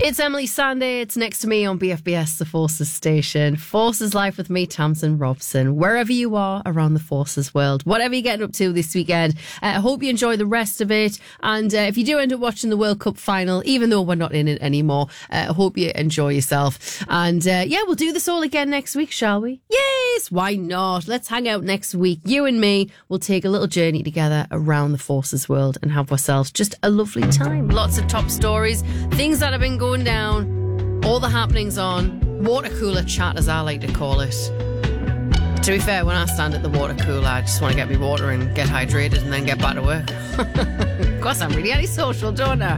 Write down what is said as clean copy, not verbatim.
It's Emily Sanday. It's next to me on BFBS, the Forces station. Forces Live with me, Tamsin Robson. Wherever you are around the Forces world, whatever you're getting up to this weekend, I hope you enjoy the rest of it. And if you do end up watching the World Cup final, even though we're not in it anymore, I hope you enjoy yourself. And we'll do this all again next week, shall we? Yes, why not? Let's hang out next week. You and me will take a little journey together around the Forces world and have ourselves just a lovely time. Lots of top stories, things that have been going down, all the happenings on, water cooler chat as I like to call it. To be fair, when I stand at the water cooler, I just want to get me water and get hydrated and then get back to work. Of course, I'm really antisocial, don't I?